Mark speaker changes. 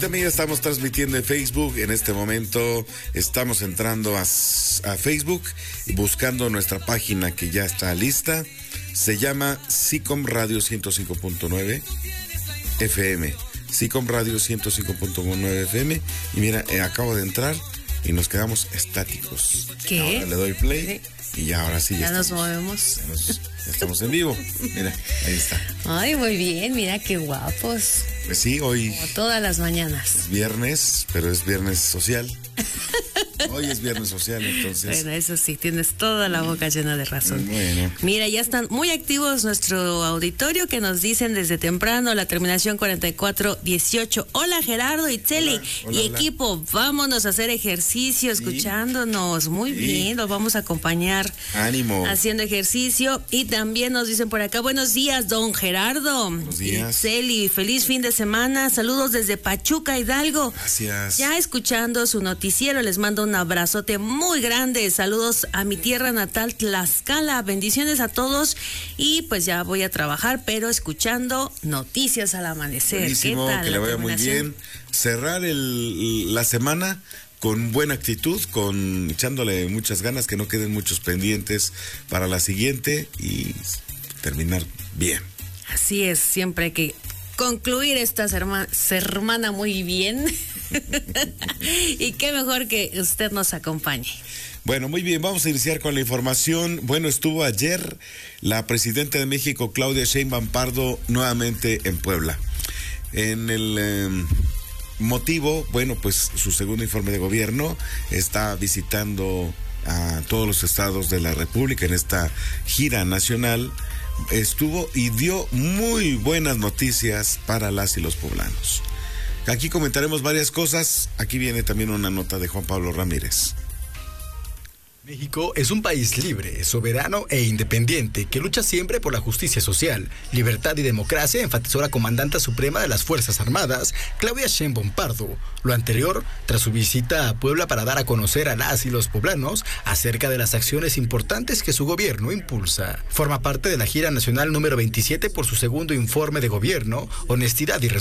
Speaker 1: también estamos transmitiendo en Facebook. En este momento estamos entrando a Facebook y buscando nuestra página que ya está lista. Se llama SICOM Radio 105.9 FM. SICOM Radio 105.9 FM. Y mira, acabo de entrar y nos quedamos estáticos.
Speaker 2: ¿Qué?
Speaker 1: Ahora le doy play y ya ahora sí.
Speaker 2: Ya nos movemos.
Speaker 1: Ya estamos en vivo. Mira, ahí está.
Speaker 2: Ay, muy bien, mira qué guapos.
Speaker 1: Pues sí, hoy
Speaker 2: Como todas las mañanas.
Speaker 1: es viernes, pero es viernes social. Hoy es viernes social, entonces.
Speaker 2: Bueno, eso sí, tienes toda la boca llena de razón.
Speaker 1: Bueno.
Speaker 2: Mira, ya están muy activos nuestro auditorio que nos dicen desde temprano la terminación 4418. Hola Gerardo, Itzeli
Speaker 1: Hola,
Speaker 2: y
Speaker 1: hola.
Speaker 2: equipo, vámonos a hacer ejercicio escuchándonos. Muy bien, los vamos a acompañar.
Speaker 1: Ánimo.
Speaker 2: Haciendo ejercicio. Y también nos dicen por acá, buenos días, don Gerardo.
Speaker 1: Buenos días.
Speaker 2: Itzeli, feliz fin de semana. Saludos desde Pachuca, Hidalgo.
Speaker 1: Gracias.
Speaker 2: Ya escuchando su noticiero, les mando un abrazote muy grande. Saludos a mi tierra natal, Tlaxcala. Bendiciones a todos. Y pues ya voy a trabajar, pero escuchando noticias al amanecer.
Speaker 1: Buenísimo,
Speaker 2: ¿Qué tal
Speaker 1: que le
Speaker 2: la
Speaker 1: vaya muy
Speaker 2: terminación?
Speaker 1: bien. Cerrar la semana con buena actitud, echándole muchas ganas, que no queden muchos pendientes para la siguiente y terminar bien.
Speaker 2: Así es, siempre hay que concluir esta semana muy bien. Y qué mejor que usted nos acompañe.
Speaker 1: Bueno, muy bien, vamos a iniciar con la información. Bueno, estuvo ayer la presidenta de México, Claudia Sheinbaum Pardo, nuevamente en Puebla. En el motivo, bueno, pues su segundo informe de gobierno, está visitando a todos los estados de la República en esta gira nacional. Estuvo y dio muy buenas noticias para las y los poblanos. Aquí comentaremos varias cosas. Aquí viene también una nota de Juan Pablo Ramírez.
Speaker 3: México es un país libre, soberano e independiente que lucha siempre por la justicia social, libertad y democracia, enfatizó la comandante suprema de las Fuerzas Armadas, Claudia Sheinbaum Pardo. Lo anterior tras su visita a Puebla para dar a conocer a las y los poblanos acerca de las acciones importantes que su gobierno impulsa. Forma parte de la gira nacional número 27 por su segundo informe de gobierno, Honestidad y